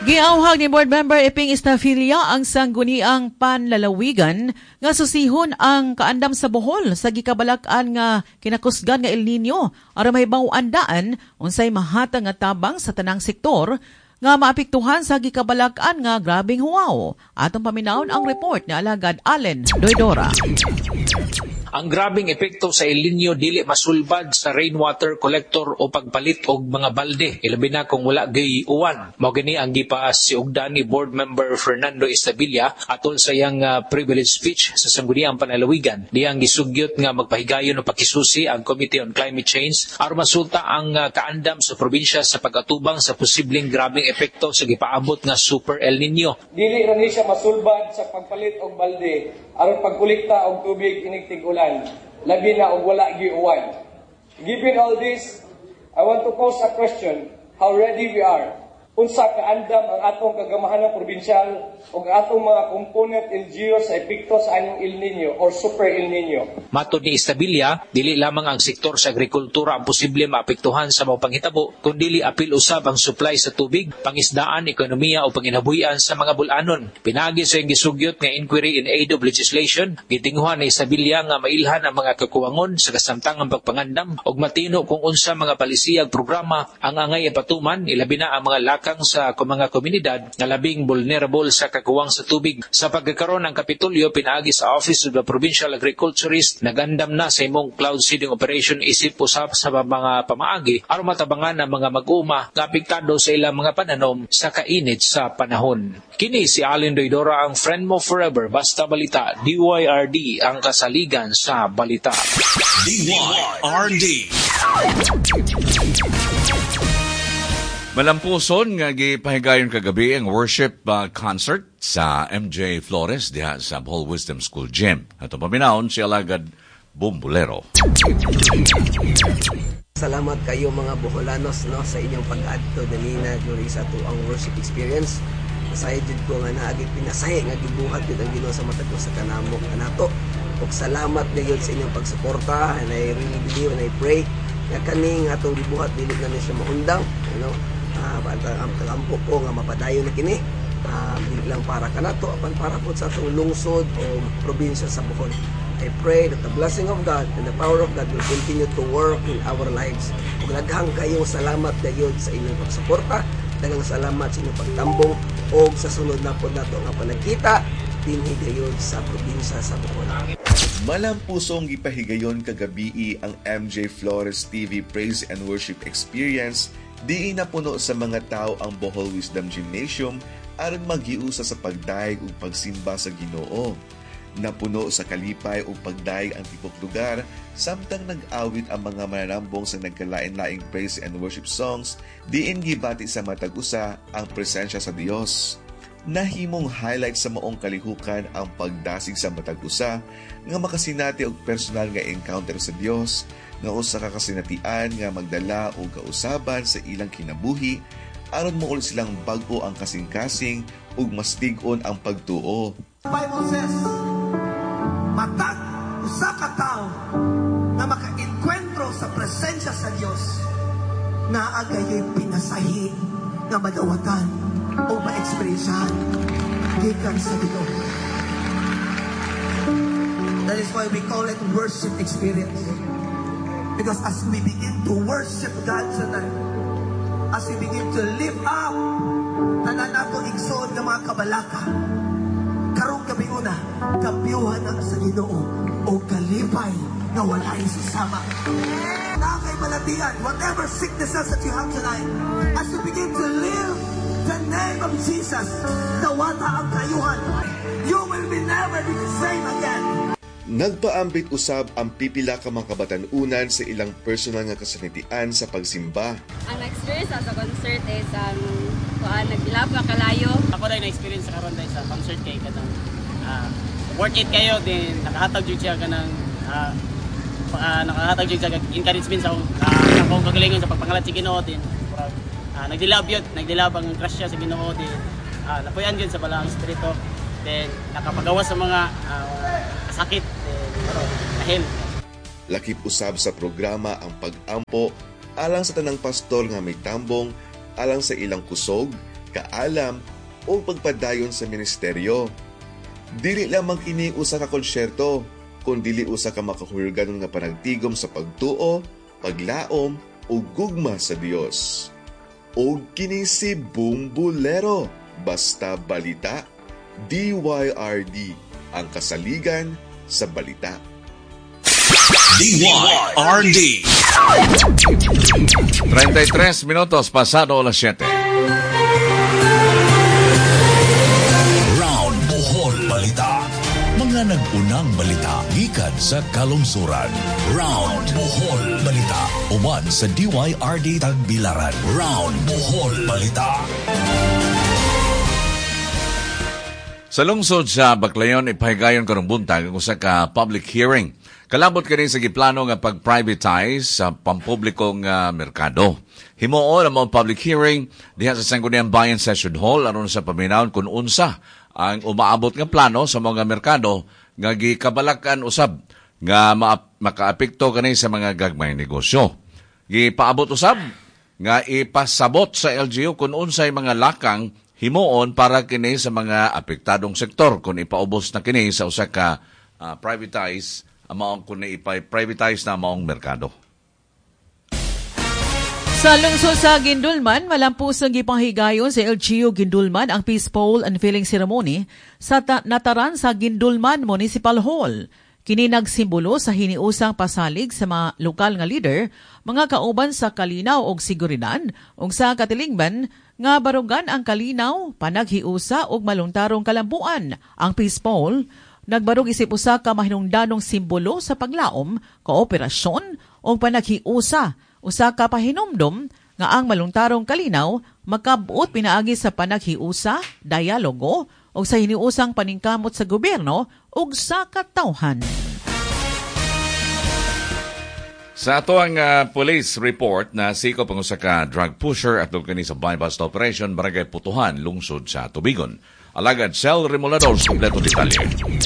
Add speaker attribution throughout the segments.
Speaker 1: Giauhag ni Board Member Eping Estafilia ang sangguniang panlalawigan nga susihon ang kaandam sa Bohol sa gikabalak-an nga kinakusgan nga El Nino aron mahibaw-andaan unsay mahatag nga tabang sa tanang sektor nga maapektuhan sa gikabalak-an nga grabing huwaw. Atong paminawon ang report ni Alagad Allen Doydora.
Speaker 2: Ang grabing epekto sa El Nino dili masulbad sa rainwater collector o pagpalit og mga balde, ilabi na kung wala gay uwan. Mao gani ang gipaas si ugdan ni Board Member Fernando Estabilia atol sa iyang privilege speech sa sangguniang panlalawigan. Diyang gisugyot nga magpahigayon o pakisusi ang Committee on Climate Change aron masulta ang kaandam sa probinsya sa pag-atubang sa posibleng grabing epekto sa gipaabot nga Super El Nino.
Speaker 3: Dili ra ni siya masulbad sa pagpalit og balde aron pagkolekta og tubig inig tig-ulan. Labi na og wala giuwan. Given all this, I want to pose a question. How ready we are? Unsa kaandam ang atong kagamahanang probinsyal ug atong mga component LGU sa epekto sa anyong El Nino or Super El Nino.
Speaker 2: Matod ni Estabilia, dili lamang ang sektor sa agrikultura ang posible maapektuhan sa mga panghitabo, kundi apil usab ang supply sa tubig, pangisdaan, ekonomiya o panginabuhian sa mga bulanon. Pinagi sa iyang gisugyot nga inquiry in aid of legislation, gitinguhan ni Estabilia nga mailhan ang mga kakuwangon sa kasamtangang pagpangandam ug matino kung unsa mga palisiyag programa ang angay ipatuman, ilabi na ang mga kang sa mga komunidad na labing vulnerable sa kakuwang sa tubig. Sa pagkakaroon ng Kapitolyo, pinaagi sa Office of the Provincial Agriculturist, nagandam na sa imong cloud seeding operation isip usap sa mga pamaagi aron matabangan ang mga mag-uma nga apektado sa ilang mga pananom sa kainit sa panahon. Kini si Allen Doydora, ang friend mo forever, basta balita. DYRD, ang kasaligan sa balita.
Speaker 4: DYRD.
Speaker 5: Malampuson nga gipahigayon kagabi ang worship concert sa MJ Flores diha sa Bohol Wisdom School Gym. Ato paminawon si Alagad Bumbulero.
Speaker 6: Salamat kayo mga Boholanos sa inyong pag-adto danina during sa tuang worship experience. Masaya jud ko nga naagit pinasaya nga gibuhat jud ang Ginoo sa matag sa kanamo kanato. Ug salamat gayud sa inyong pagsuporta, and I really believe and I pray nga kaning atong gibuhat dili na siya maundang, ang kalampo ko nga mapadayon na kini, hindi lang para kanato, apan para po sa atong lungsod o probinsya sa Bohol. I pray that the blessing of God and the power of God will continue to work in our lives. Ug daghang kayong salamat gayud sa inyong pagsuporta, daghang salamat sa inyong pagtambong o sa sunod na po nato nga panagkita dinhi gayud sa probinsya sa Bohol.
Speaker 4: Malampusong gipahigayon kagabi ang MJ Flores TV Praise and Worship Experience. Di napuno sa mga tao ang Bohol Wisdom Gymnasium aron maghiusa sa pagdaig ug pagsimba sa Ginoo. Napuno sa kalipay ug pagdaig ang tibok lugar samtang nag-awit ang mga mananambong sa nagkalain-laing praise and worship songs, diin gibati sa matag usa ang presensya sa Dios. Nahimong highlight sa maong kalihukan ang pagdasig sa matag usa nga makasinati og personal nga encounter sa Dios, nga usa ka kasinatian nga magdala og kausaban sa ilang kinabuhi aron moul silang bag-o ang kasing-kasing ug mas tig-on ang pagtuo.
Speaker 7: Bible says, matag usa ka tawo na maka-enkwentro sa presensya sa Dios na agayoy pinasahi nga madawatan o ma-ekspresyahan gikan sa Ginoo. That is why we call it worship experience. Because as we begin to worship God tonight, as we begin to lift up tanan nato igsoon nga mga kabalaka, karong gabi una, kampiyuhan ang sa Ginoo o kalipay na wala susama. Nakay malatian, whatever sicknesses that you have tonight, as you begin to live the name of Jesus, nawata ang kayuhan. You will be never be the same again.
Speaker 4: Nagpaambit usab ang pipila ka mga kabatanunan sa ilang personal nga kasanitian sa pagsimba.
Speaker 8: Ang experience sa concert is nagdilap ka kalayo.
Speaker 9: Ako rin na-experience sa karon sa concert kay kanang worth it kayo din nakahatag jud siya kanang nakahatag jud siya encouragement sa akong kagalingon sa pagpangalan sa Ginoo din. Nagdilab ang crush siya sa Ginoo din. Napuyan jud sa balang espiritu. Then nakapagawas sa mga sakit dahil
Speaker 4: lakip usab sa programa ang pag-ampo alang sa tanang pastor nga may tambong alang sa ilang kusog kaalam o pagpadayon sa ministeryo. Dili lamang kini usa ka konsyerto, kundi usa ka makahulugan nga panagtigom sa pagtuo, paglaom o gugma sa Dios. O kini si Boom Bolero, basta balita, DYRD, ang kasaligan sa balita.
Speaker 5: DYRD 33 minutos pasado alas 7.
Speaker 10: Round Bohol Balita. Mga nag-unang balita gikan sa kalungsuran. Round Bohol Balita. Uban sa DYRD Tagbilaran. Round Bohol Balita.
Speaker 5: Sa lungsod sa Baclayon, ipahigayon karong buntag ang usa ka public hearing. Kalabot kini sa giplano nga pag-privatize sa pampublikong merkado. Himuon ang mga public hearing diha sa Sangguniang Bayan Session Hall aron sa paminawon kung unsa ang umaabot nga plano sa mga merkado nga gikabalakan usab nga makaapekto kani sa mga gagmayng negosyo. Gipaabot usab nga ipasabot sa LGU kung unsay mga lakang himuon para kini sa mga apektadong sektor kung ipaubos na kini sa usa ka privatize amaong kung ipa-privatize na amaong merkado.
Speaker 1: Sa lungsod sa Guindulman, malampusang gipanghigayon sa LGU Guindulman ang Peace Pole Unveiling Ceremony sa nataran sa Guindulman Municipal Hall. Kini nagsimbolo sa hiniusang pasalig sa mga lokal nga leader, mga kauban sa kalinaw og seguridad, ug sa katilingban nga barugan ang kalinaw, panaghiusa og maluntarong kalambuan. Ang Peace Pole nagbarog isip usa ka mahinungdanong simbolo sa paglaom, kooperasyon o panaghiusa. Usa ka pahinumdom nga ang maluntarong kalinaw makabuot pinaagi sa panaghiusa, dialogo o sa hiniusang paningkamot sa gobyerno o sa katawhan.
Speaker 5: Sa ato ang police report na sikop ang usa ka drug pusher at kani sa buy-bust operation barangay Putuhan, lungsod sa Tubigon. Alagad Cel Remolador, kompleto detalye.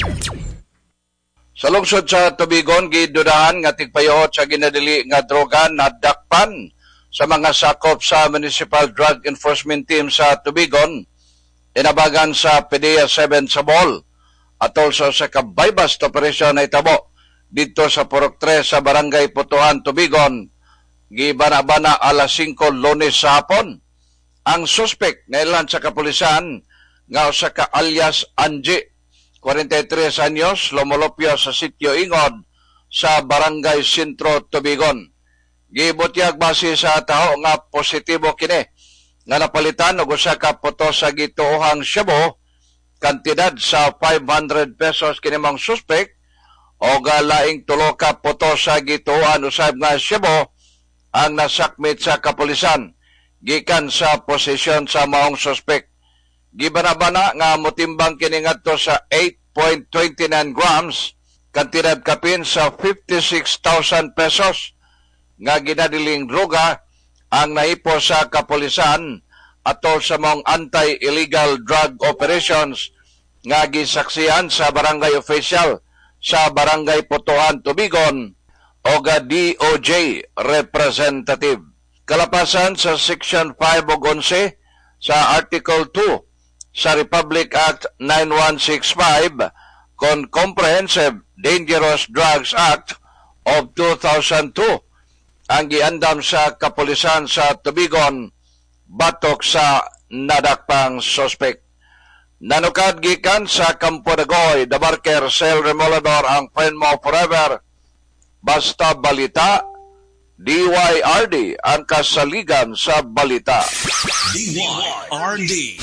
Speaker 11: Sa lungsod sa Tubigon, gidudahan nga tigpayot sa ginadili nga droga na dakpan sa mga sakop sa Municipal Drug Enforcement Team sa Tubigon, inabagan sa PDEA 7 sa Bohol, atol sa ka buy-bust operation na itabo dito sa Purok 3 sa Barangay Putuhan, Tubigon, gibana-bana alas 5 Lunes sa hapon. Ang suspect na ilan sa kapulisan nga usa ka alias Angie, 43 anyos, lumulupyo sa sitio Ingod sa Barangay Sentro, Tubigon. Gibutyag base sa taho nga positibo kini nga napalitan og usa ka poto sa gituohang shabu, kantidad sa 500 pesos kini mong suspect o laing tulo ka poto sa gituohan usab nga shabu ang nasakmit sa kapulisan gikan sa posisyon sa maong suspect. Gibanabana nga motimbang kini ngadto sa 8.29 grams, kantidad kapin sa 56,000 pesos nga ginadiling droga ang naipo sa kapulisan atol sa mong anti-illegal drug operations nga gisaksihan sa barangay official sa Barangay Putuhan, Tubigon o DOJ representative. Kalapasan sa Section 5 o 11 sa Article 2 sa Republic Act 9165 kon Comprehensive Dangerous Drugs Act of 2002 ang giandam sa kapulisan sa Tubigon batok sa nadakpang suspect. Nanukad gikan sa Campo Dagoy, Dabarker, Cel Remolador ang friend mo forever. Basta balita, DYRD ang kasaligan sa balita.
Speaker 10: DYRD.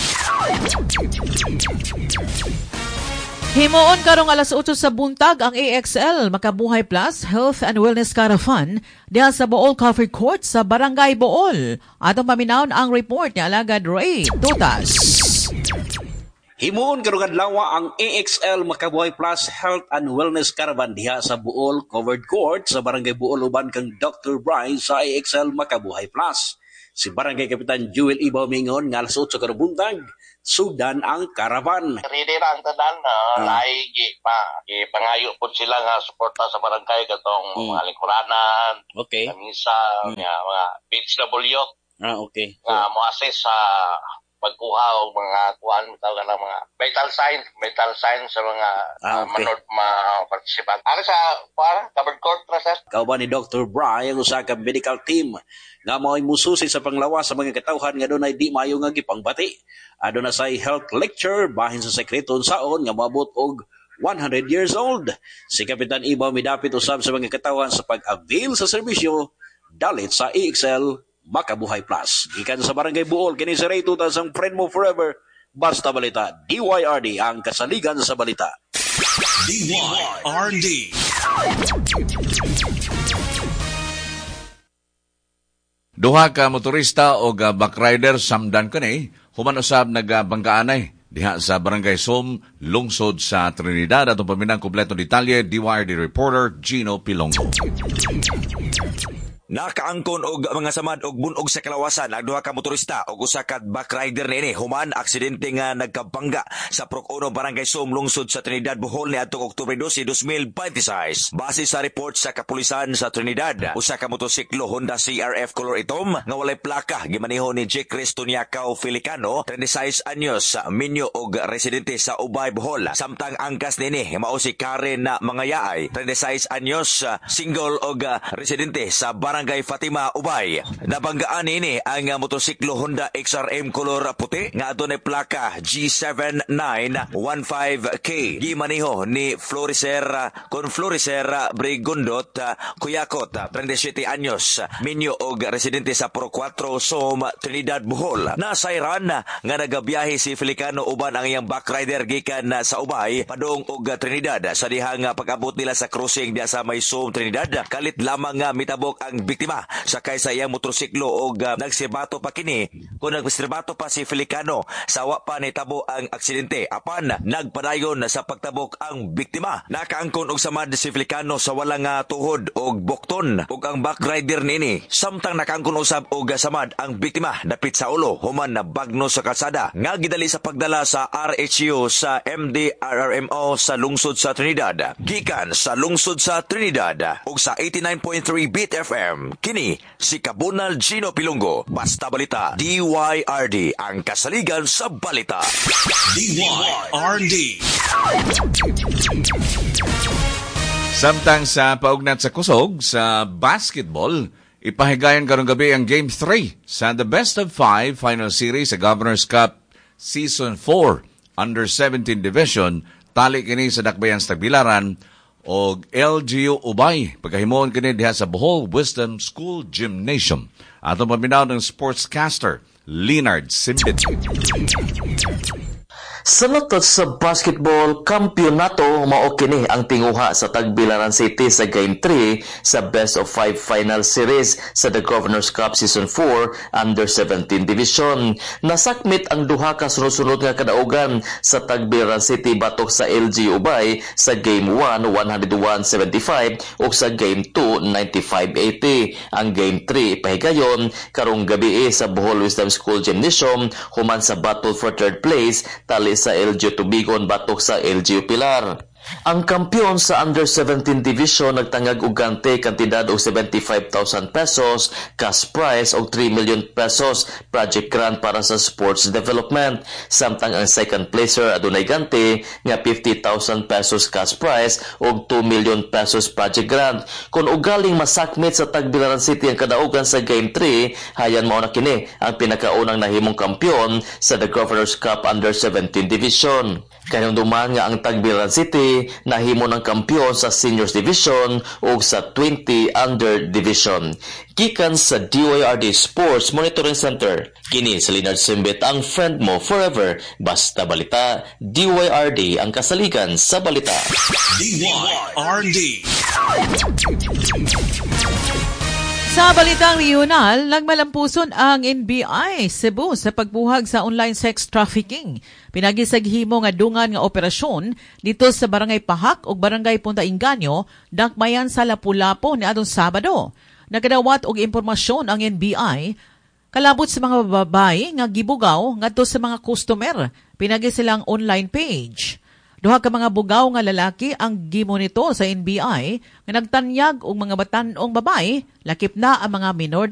Speaker 1: Himuon karong alas 8 sa buntag ang AXL Makabuhay Plus Health and Wellness Caravan diha sa Bohol Covered Court sa Barangay Bohol. Atong paminawon ang report ni Alagad Ray Tutas.
Speaker 12: Himuon karong adlaw ang AXL Makabuhay Plus Health and Wellness Caravan diha sa Bohol Covered Court sa Barangay Bohol uban kang Dr. Brian sa AXL Makabuhay Plus. Si Barangay Kapitan Jewel Ibaw mingon nga alas 8 karong buntag sudan ang karavan.
Speaker 13: Ready na ang tanan, laigi pa. Ipangayo po sila nga suporta sa barangay katong mga lingkuranan, kamisa, mga PHW.
Speaker 12: Okay.
Speaker 13: Nga mo-assess sa pagkuha o mga kuan tawag na mga vital signs sa mga participant. Ano sa covered court process?
Speaker 12: Kauban ni Dr. Bry ang usa ka medical team nga mao'y mususi sa panglawas sa mga katawhan nga dunay di maayo nga gipangbati. Aduna say health lecture bahin sa sekreto unsaon nga moabot og 100 years old. Si Kapitan Ibaw midapit usab sa mga katawhan sa pag-avail sa serbisyo dalit sa EXL Makabuhay Plus. Gikan sa Barangay Buol kini si Ray Tutas ang friend mo forever. Basta Balita, DYRD ang kasaligan sa balita.
Speaker 10: DYRD.
Speaker 5: Duha ka motorista o backrider samdan kani human usab nagbanggaanay diha sa Barangay Som, lungsod sa Trinidad. Atong paminang kompleto detalye, DYRD reporter Gino Pilongo.
Speaker 14: Nakaangkon og mga samad og bunog sa kalawasan ang duha ka motorista og usa ka backrider niini human aksidente nga nagkabangga sa Proc 1 Barangay Som, lungsod sa Trinidad, Bohol niadtong Oktubre 12, 2026. Base sa report sa kapulisan sa Trinidad, usa ka motosiklo Honda CRF color itom nga walay plaka gimaniho ni J. Cristo Niacao Filicano, 36 anyos, minyo og residente sa Ubay, Bohol. Samtang angkas niini mao si Karen na Mangayaay, 36 anyos, single og residente sa Barangay Fatima, Ubay. Nabanggaan ini ang motosiklo Honda XRM color puti nga adunay plaka G7915K. Gimaniho ni Floriser Brigundot Kuyakot, 37 anyos, minyo og residente sa Pro 4 Som, Trinidad, Bohol. Nasayran nga nagabiyahe si Filicano uban ang iyang backrider gikan sa Ubay padung og Trinidad. Sa dihang pag-abot nila sa crossing diya sa may Som, Trinidad, kalit lamang nga mitabok ang biktima sakay sa iyang motorsiklo og nagsirbato pa kini. Kung nagsirbato pa si Filicano, sawa pa nitabo ang aksidente apan nagpadayon sa pagtabok ang biktima. Nakaangkon og samad si Filicano sa walang tuhod og bukton ug ang backrider nini. Samtang nakaangkon usab og samad ang biktima dapit sa ulo human na bagno sa kalsada nga gidali sa pagdala sa RHU sa MDRRMO sa lungsod sa Trinidad. Gikan sa lungsod sa Trinidad ug sa 89.3 Beat FM, kini si Kabunal Gino Pilongo. Basta Balita, DYRD ang kasaligan sa balita.
Speaker 10: DYRD.
Speaker 5: Samtang sa paugnat sa kusog sa basketball, ipahigayon karong gabi ang Game 3 sa The Best of 5 Final Series sa Governor's Cup Season 4 Under-17 Division. Tali kini sa Dakbayan sa Tagbilaran o LGU Ubay. Pagkahimoon kini diha sa Bohol Wisdom School Gymnasium. Atong paminaw ng sportscaster Leonard Simbit.
Speaker 15: Sa latas sa basketball kampyonato, mao kini ang tinguha sa Tagbilaran City sa Game 3 sa Best of 5 Final Series sa The Governor's Cup Season 4 Under-17 Division. Nasakmit ang duha ka sunod-sunod nga kadaugan sa Tagbilaran City batok sa LG Ubay sa Game 1 101-75 ug sa Game 2 95-80. Ang Game 3 pahigayon karong gabi sa Bohol Wisdom School Gymnasium human sa battle for third place tali sa LGU Tubigon batok sa LGU Pilar. Ang kampiyon sa Under-17 Division nagtangag og gante kantidad og 75,000 pesos, cash prize og 3 million pesos project grant para sa sports development. Samtang ang second placer adunay gante nga 50,000 pesos cash prize og 2 million pesos project grant. Kung ugaling masakmit sa Tagbilaran City ang kadaugan sa Game 3, hayan mao na kini ang pinakaunang nahimong kampiyon sa The Governor's Cup Under-17 Division. Kanyang duman nga ang Tagbilaran City nahimo ng kampiyon sa Seniors Division ug sa 20 Under Division. Gikan sa DYRD Sports Monitoring Center, kini si Leonard Simbit ang friend mo forever. Basta Balita, DYRD ang kasaligan sa balita.
Speaker 10: DYRD.
Speaker 1: Sa balitang regional, nagmalampuson ang NBI Cebu sa pagbuhag sa online sex trafficking. Pinagisaghimo nga dungan nga operasyon dito sa Barangay Pahak ug Barangay Punta Inganyo, dakbayan sa Lapu-Lapu niadtong Sabado. Nagdawat og impormasyon ang NBI kalabot sa mga babae nga gibugaw ngadto sa mga customer pinagi silang online page. Duha ka mga bugaw nga lalaki ang gimonito sa NBI nga nagtanyag og mga batan-ong babae, lakip na ang mga minor